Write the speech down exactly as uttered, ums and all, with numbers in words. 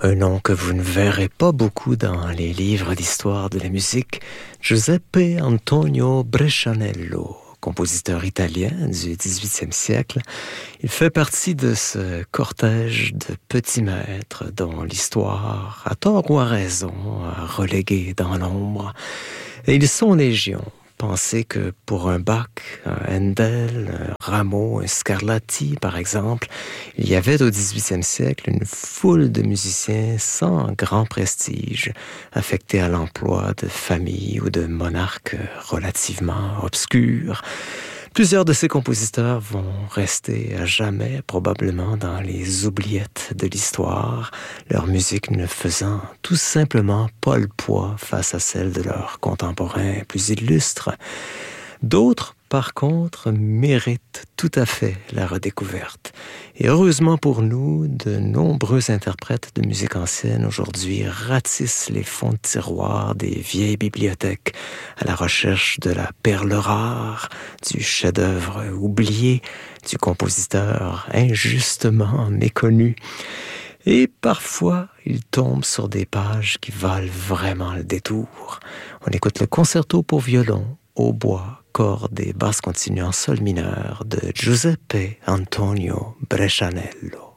Un nom que vous ne verrez pas beaucoup dans les livres d'histoire de la musique, Giuseppe Antonio Brescianello, compositeur italien du dix-huitième siècle. Il fait partie de ce cortège de petits maîtres dont l'histoire, à tort ou à raison, a relégué dans l'ombre. Et ils sont légion. Pensez que pour un Bach, un Handel, un Rameau, un Scarlatti, par exemple, il y avait au dix-huitième siècle une foule de musiciens sans grand prestige, affectés à l'emploi de familles ou de monarques relativement obscurs. Plusieurs de ces compositeurs vont rester à jamais, probablement dans les oubliettes de l'histoire, leur musique ne faisant tout simplement pas le poids face à celle de leurs contemporains plus illustres. D'autres, par contre, méritent tout à fait la redécouverte. Et heureusement pour nous, de nombreux interprètes de musique ancienne aujourd'hui ratissent les fonds de tiroir des vieilles bibliothèques à la recherche de la perle rare, du chef-d'œuvre oublié, du compositeur injustement méconnu. Et parfois, ils tombent sur des pages qui valent vraiment le détour. On écoute le concerto pour violon, hautbois, cordes et basses continues en sol mineur de Giuseppe Antonio Brescianello.